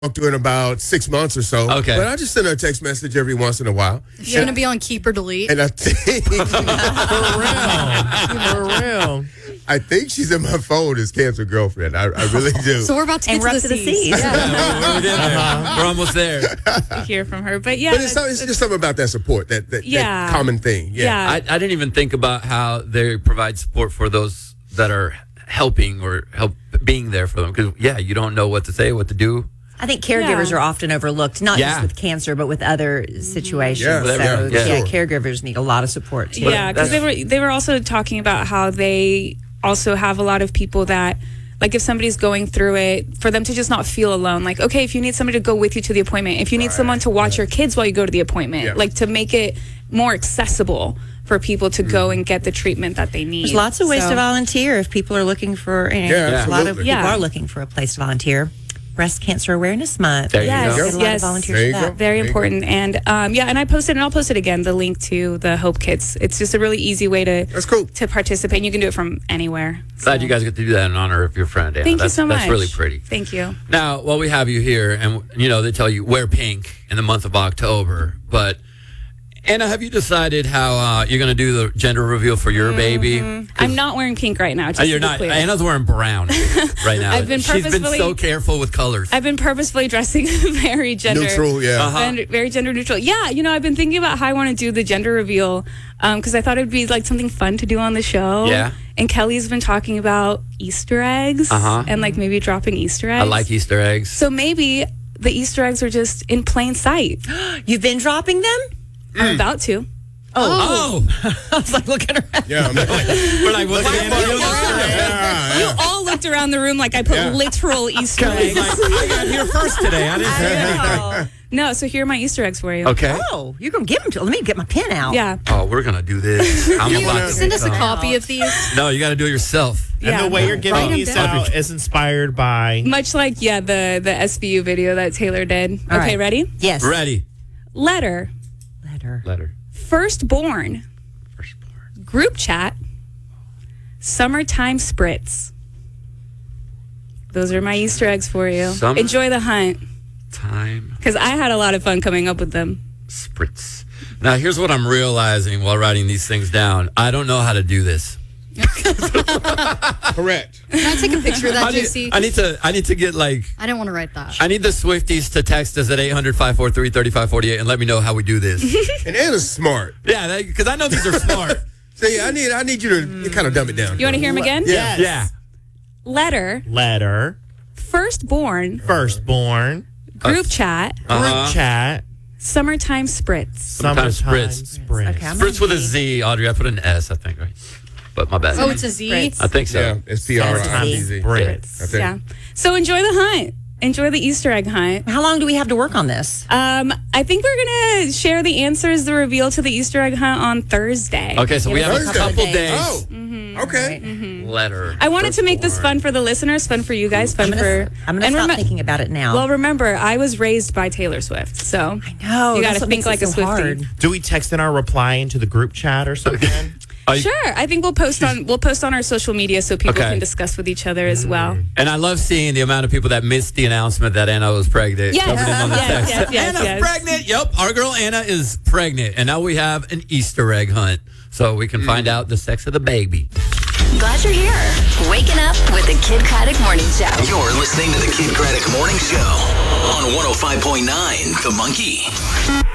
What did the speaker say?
to her in about 6 months or so. Okay. But I just send her a text message every once in a while. She's going to be on keep or delete. And I think For real. I think she's in my phone as Cancer Girlfriend. I really do. So we're about to get And to the C's. We're almost there. to hear from her. But yeah, But it's just something about that support, that common thing. Yeah. I didn't even think about how they provide support for those that are helping or being there for them. Because, you don't know what to say, what to do. I think caregivers are often overlooked, not just with cancer, but with other situations. Yeah, caregivers need a lot of support too. Yeah, because they were also talking about how they also have a lot of people that, like, if somebody's going through it, for them to just not feel alone. Like, okay, if you need somebody to go with you to the appointment, if you need someone to watch your kids while you go to the appointment, like to make it more accessible for people to go and get the treatment that they need. There's lots of ways to volunteer if people are looking for. A lot of people are looking for a place to volunteer. Breast Cancer Awareness Month. Yes. Volunteers for that. Very important. And and I posted, and I'll post it again, the link to the Hope Kits. It's just a really easy way to participate. And you can do it from anywhere. Glad you guys get to do that in honor of your friend, Anna. Thank you so much. That's really pretty. Thank you. Now, while we have you here, and they tell you wear pink in the month of October, but Anna, have you decided how you're going to do the gender reveal for your baby? I'm not wearing pink right now. Just you're to be not. clear. Anna's wearing brown right now. She's been so careful with colors. I've been purposefully dressing very gender neutral. Very gender neutral. Yeah, I've been thinking about how I want to do the gender reveal because I thought it'd be like something fun to do on the show. Yeah. And Kelly's been talking about Easter eggs and like maybe dropping Easter eggs. I like Easter eggs. So maybe the Easter eggs are just in plain sight. You've been dropping them? I'm about to. Oh. I was like looking around. Yeah, I'm like, We're like, what's You all looked around the room like I put literal Easter eggs. I got here first today. I didn't say anything. No, so here are my Easter eggs for you. Okay. Oh, you're going to give them to. Let me get my pen out. Yeah. Oh, we're going to do this. I'm Can about you to send us a copy of these? No, you got to do it yourself. And the way you're Write giving 'em these down. out is inspired by. Much like, the SVU video that Taylor did. All Okay, right. ready? Yes. Ready. Letter. Letter. Firstborn. Group chat. Summertime spritz. Those are my Easter eggs for you. Enjoy the hunt. Time. Because I had a lot of fun coming up with them. Spritz. Now, here's what I'm realizing while writing these things down. I don't know how to do this. correct. Can I take a picture of that, JC? I need to get like. I didn't want to write that. I need the Swifties to text us at 800-543-3548 and let me know how we do this. And Anna's smart. Yeah, because I know these are smart. See, I need you to kind of dumb it down. You want to hear them again? Yeah. Yeah. Letter. Firstborn. Group chat. Group chat. Summertime spritz. Summertime spritz. Spritz. Okay, Spritz with a Z, Audrey. I put an S, I think, right? But my bad. Oh, it's a Z? Spritz. I think so. Yeah, it's PRIZ. Spritz. I think. Yeah. So enjoy the hunt. Enjoy the Easter egg hunt. How long do we have to work on this? I think we're going to share the answers, the reveal to the Easter egg hunt on Thursday. Okay, so we have a Thursday. couple days. Oh, okay. Letter. I wanted to make this fun for the listeners, fun for you guys, fun for... I'm going to stop thinking about it now. Well, remember, I was raised by Taylor Swift, so... I know. You got that's to what think makes like it a so Swiftie. hard. Do we text in our reply into the group chat or something? Sure. I think we'll post on our social media so people can discuss with each other as well. And I love seeing the amount of people that missed the announcement that Anna was pregnant. Yes. Jumping in on the text. Yes. Anna's pregnant. Yep, our girl Anna is pregnant. And now we have an Easter egg hunt. So we can find out the sex of the baby. Glad you're here. Waking up with the Kid Craddock Morning Show. You're listening to the Kid Craddock Morning Show on 105.9 The Monkey.